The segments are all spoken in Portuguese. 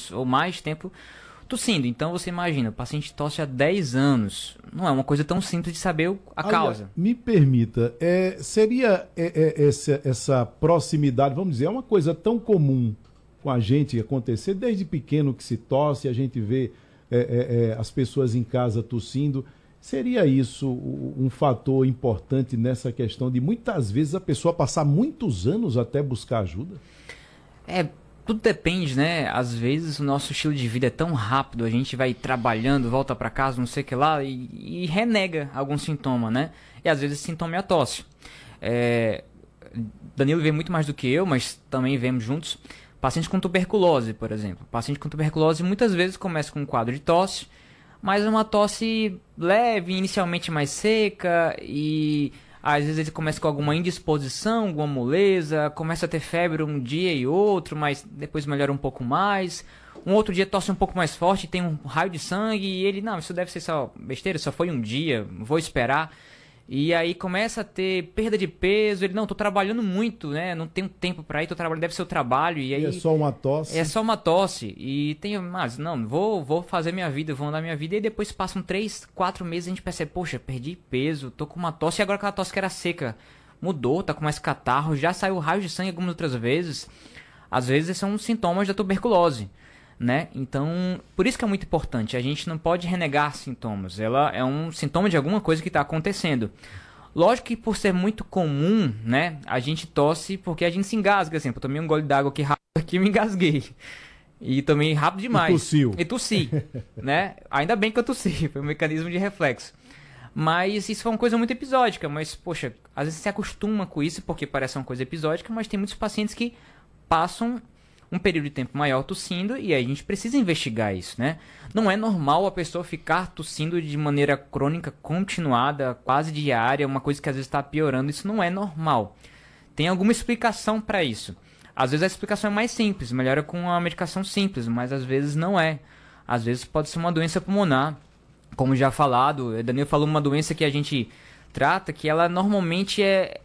anos ou mais tempo tossindo. Então você imagina, o paciente tosse há 10 anos. Não é uma coisa tão simples de saber a causa. Me permita, seria essa proximidade, vamos dizer, é uma coisa tão comum com a gente acontecer, desde pequeno que se tosse, a gente vê as pessoas em casa tossindo. Seria isso um fator importante nessa questão de muitas vezes a pessoa passar muitos anos até buscar ajuda? Tudo depende, né? Às vezes o nosso estilo de vida é tão rápido, a gente vai trabalhando, volta pra casa, não sei o que lá, e renega algum sintoma, né? E às vezes esse sintoma é a tosse. Danilo vê muito mais do que eu, mas também vemos juntos. Pacientes com tuberculose, por exemplo. Paciente com tuberculose muitas vezes começa com um quadro de tosse, mas é uma tosse leve, inicialmente mais seca, e às vezes ele começa com alguma indisposição, alguma moleza, começa a ter febre um dia e outro, mas depois melhora um pouco mais. Um outro dia tosse um pouco mais forte, tem um raio de sangue, e ele, não, isso deve ser só besteira, só foi um dia, vou esperar. E aí começa a ter perda de peso, ele, não, tô trabalhando muito, né, não tenho tempo pra ir, tô trabalhando, deve ser o trabalho, e aí... é só uma tosse? É só uma tosse, e tem, mas não, vou fazer minha vida, vou andar minha vida, e depois passam 3, 4 meses, a gente percebe, poxa, perdi peso, tô com uma tosse, e agora aquela tosse que era seca mudou, tá com mais catarro, já saiu raio de sangue algumas outras vezes. Às vezes esses são sintomas da tuberculose, né? Então, por isso que é muito importante, a gente não pode renegar sintomas, ela é um sintoma de alguma coisa que está acontecendo. Lógico que por ser muito comum, né, a gente tosse porque a gente se engasga, assim, eu tomei um gole d'água aqui rápido aqui e me engasguei. E tomei rápido demais. E tossi, né? Ainda bem que eu tossi, foi um mecanismo de reflexo. Mas isso foi uma coisa muito episódica, mas, poxa, às vezes você se acostuma com isso porque parece uma coisa episódica, mas tem muitos pacientes que passam um período de tempo maior tossindo, e aí a gente precisa investigar isso, né? Não é normal a pessoa ficar tossindo de maneira crônica, continuada, quase diária, uma coisa que às vezes está piorando, isso não é normal. Tem alguma explicação para isso. Às vezes a explicação é mais simples, melhora com uma medicação simples, mas às vezes não é. Às vezes pode ser uma doença pulmonar, como já falado, Danilo falou uma doença que a gente trata, que ela normalmente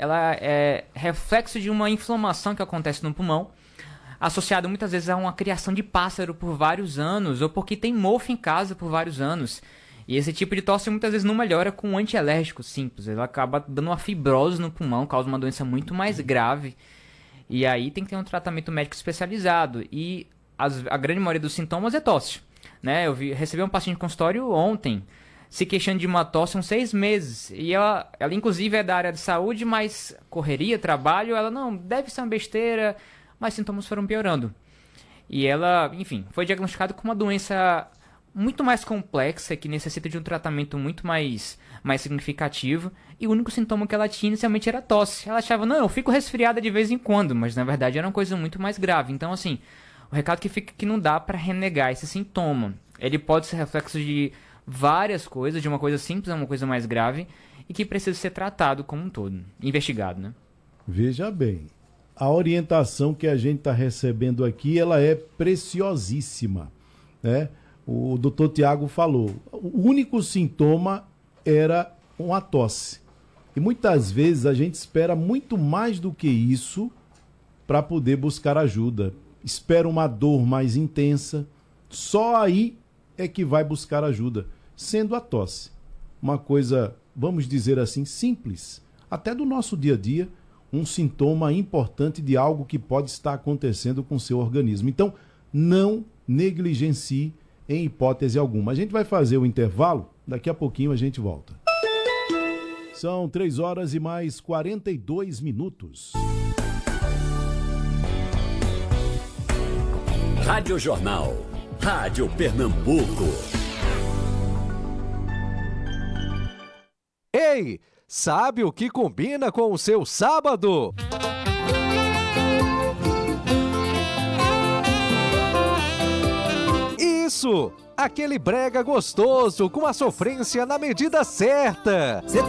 é reflexo de uma inflamação que acontece no pulmão, associado muitas vezes a uma criação de pássaro por vários anos, ou porque tem mofo em casa por vários anos. E esse tipo de tosse muitas vezes não melhora com um antialérgico simples. Ela acaba dando uma fibrose no pulmão, causa uma doença muito mais grave. E aí tem que ter um tratamento médico especializado. E a grande maioria dos sintomas é tosse, né? Recebi um paciente de consultório ontem, se queixando de uma tosse há uns 6 meses. E ela inclusive é da área de saúde, mas correria, trabalho, ela não, deve ser uma besteira, mas sintomas foram piorando. E ela, enfim, foi diagnosticada com uma doença muito mais complexa, que necessita de um tratamento muito mais significativo, e o único sintoma que ela tinha inicialmente era tosse. Ela achava, não, eu fico resfriada de vez em quando, mas na verdade era uma coisa muito mais grave. Então, assim, o recado que fica é que não dá para renegar esse sintoma. Ele pode ser reflexo de várias coisas, de uma coisa simples a uma coisa mais grave, e que precisa ser tratado como um todo, investigado, né? Veja bem, a orientação que a gente está recebendo aqui, ela é preciosíssima, né? O doutor Tiago falou, o único sintoma era uma tosse. E muitas vezes a gente espera muito mais do que isso para poder buscar ajuda. Espera uma dor mais intensa, só aí é que vai buscar ajuda, sendo a tosse uma coisa, vamos dizer assim, simples, até do nosso dia a dia, um sintoma importante de algo que pode estar acontecendo com o seu organismo. Então, não negligencie em hipótese alguma. A gente vai fazer o intervalo, daqui a pouquinho a gente volta. São 3 horas e mais 42 minutos. Rádio Jornal, Rádio Pernambuco. Ei, sabe o que combina com o seu sábado? Isso! Aquele brega gostoso com a sofrência na medida certa.